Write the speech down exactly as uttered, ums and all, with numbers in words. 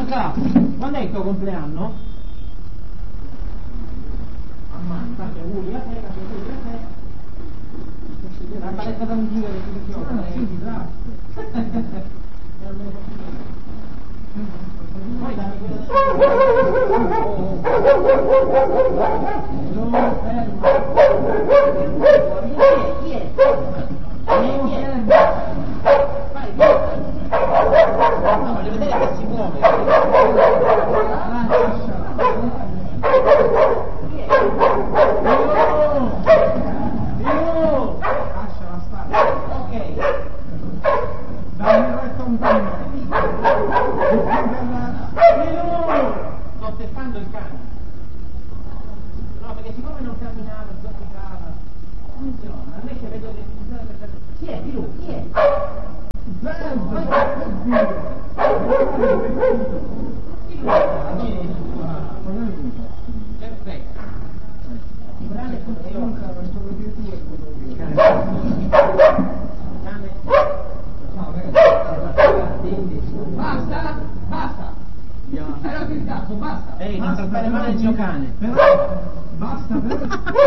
Bianca, quando è il tuo compleanno? Ammazza, che auguri a te, che auguri a te. La paletta da un giro che ti richiama. Ah, sì, grazie. Poi dammi quella da... No, ferma. Chi è? Chi è? Chi è? Vai, vai. No, voglio vedere che si muove. Lasciala stare. Ok. Dammi il resto un po'. Sto testando il cane. No, perché siccome non camminava, zoppicava, funziona. Invece vedo che funziona perfettamente. Chi è? Di lui? Chi è? Perfetto. Il cane funziona. Basta, basta. Hai rotto il cazzo, basta. Ehi, non trattare male il mio cane. Però, basta, però.